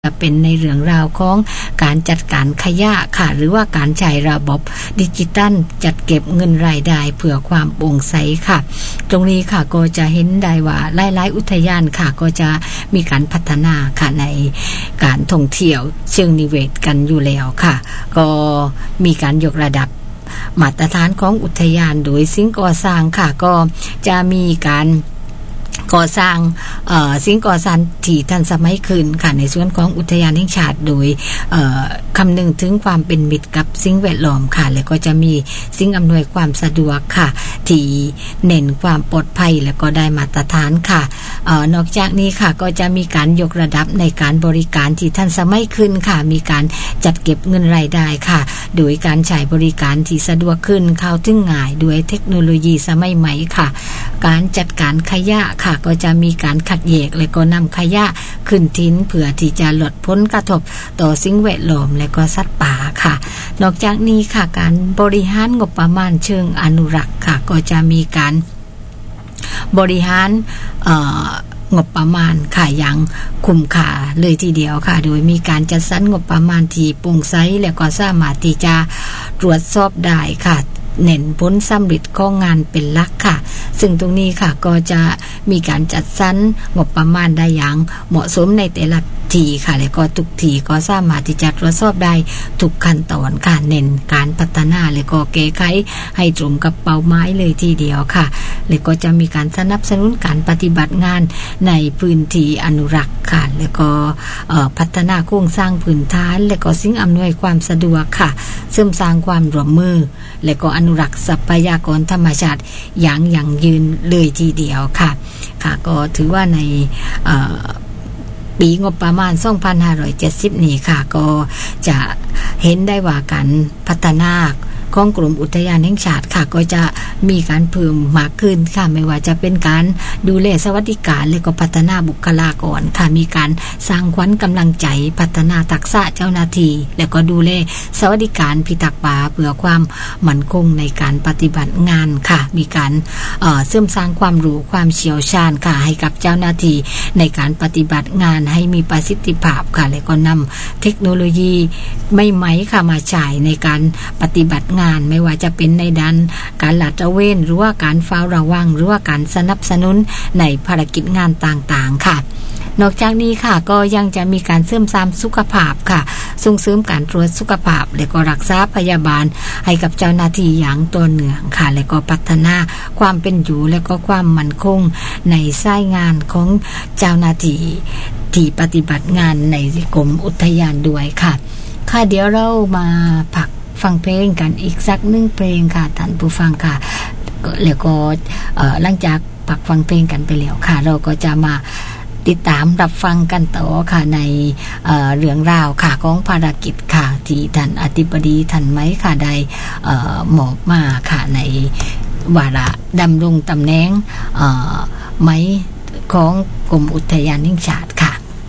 จะเป็นในเรื่องราวของการจัดการขยะค่ะหรือว่าการใช้ระบบดิจิตัลจัดเก็บเงินรายได้เพื่อความโปร่งใสค่ะตรงนี้ค่ะก็จะเห็นได้ว่าหลายๆอุทยานค่ะก็จะมีการพัฒนาค่ะในการท่องเที่ยวเชิงนิเวศกันอยู่แล้วค่ะก็มีการยกระดับมาตรฐานของอุทยานโดยสิ่งก่อสร้างค่ะก็จะมีการก่อสร้างสิ่งก่อสร้างที่ทันสมัยขึ้นค่ะในส่วนของอุทยานแห่งชาติโดยคำนึงถึงความเป็นมิตรกับสิ่งแวดล้อมค่ะแล้วก็จะมีสิ่งอำนวยความสะดวกค่ะที่เน้นความปลอดภัยแล้วก็ได้มาตรฐานค่ะนอกจากนี้ค่ะก็จะมีการยกระดับในการบริการที่ทันสมัยขึ้นค่ะมีการจัดเก็บเงินรายได้ค่ะโดยการใช้บริการที่สะดวกขึ้นเข้าถึงง่ายด้วยเทคโนโลยีสมัยใหม่ค่ะการจัดการขยะค่ะก็จะมีการคัดแยกและก็นำขยะขึ้นทิ้งเพื่อที่จะลดผลกระทบต่อสิ่งแวดล้อมและก็สัตว์ป่าค่ะนอกจากนี้ค่ะการบริหารงบประมาณเชิงอนุรักษ์ค่ะก็จะมีการบริหารงบประมาณค่ะอย่างคุ้มค่าเลยทีเดียวค่ะโดยมีการจัดสรรงบประมาณที่โปร่งใสและก็สามารถที่จะตรวจสอบได้ค่ะเน้นผลสำเร็จของงานเป็นหลักค่ะซึ่งตรงนี้ค่ะก็จะมีการจัดสรรงบประมาณได้อย่างเหมาะสมในแต่ละทีค่ะและก็ทุกทีก็สามารถที่จะตรวจสอบได้ทุกขั้นตอนค่ะเน้นการพัฒนาและก็แก้ไขให้ตรงกับเป้าหมายเลยทีเดียวค่ะและก็จะมีการสนับสนุนการปฏิบัติงานในพื้นที่อนุรักษ์ค่ะและก็พัฒนาโครงสร้างพื้นฐานและก็สิ่งอำนวยความสะดวกค่ะเสริมสร้างความร่วมมือและก็อนุรักษ์ทรัพยากรธรรมชาติอย่างยั่งยืนเลยทีเดียวค่ะค่ะก็ถือว่าในปีงบประมาณ 2570 นี้ค่ะก็จะเห็นได้ว่าการพัฒนาของกรมอุทยานแห่งชาติค่ะก็จะมีการเพิ่มมากขึ้นค่ะไม่ว่าจะเป็นการดูแลสวัสดิการและก็พัฒนาบุคลากรค่ะมีการสร้างขวัญกำลังใจพัฒนาทักษะเจ้าหน้าที่และก็ดูแลสวัสดิการพิทักษ์ป่าเพื่อความมั่นคงในการปฏิบัติงานค่ะมีการเสริมสร้างความรู้ความเชี่ยวชาญค่ะให้กับเจ้าหน้าที่ในการปฏิบัติงานให้มีประสิทธิภาพค่ะและก็นำเทคโนโลยีใหม่ๆค่ะมาใช้ในการปฏิบัติงานไม่ว่าจะเป็นในด้านการลาดตระเวนหรือว่าการเฝ้าระวังหรือว่าการสนับสนุนในภารกิจงานต่างๆค่ะนอกจากนี้ค่ะก็ยังจะมีการเสริมสร้างสุขภาพค่ะส่งเสริมการตรวจสุขภาพและก็รักษาพยาบาลให้กับเจ้าหน้าที่อย่างต่อเนื่องค่ะและก็พัฒนาความเป็นอยู่และก็ความมั่นคงในสายงานของเจ้าหน้าที่ที่ปฏิบัติงานในกรมอุทยานด้วยค่ะค่ะเดี๋ยวเรามาพักฟังเพลงกันอีกสักหนึ่งเพลงค่ะท่านผู้ฟังค่ะแล้วก็หลังจากพักฟังเพลงกันไปแล้วค่ะเราก็จะมาติดตามรับฟังกันต่อค่ะในเรื่องราวค่ะของภารกิจค่ะที่ท่านอธิบดีท่านไหมค่ะได้มอบมาค่ะในวาระดำรงตำแหน่งไหมของกรมอุทยานแห่งชาติค่ะ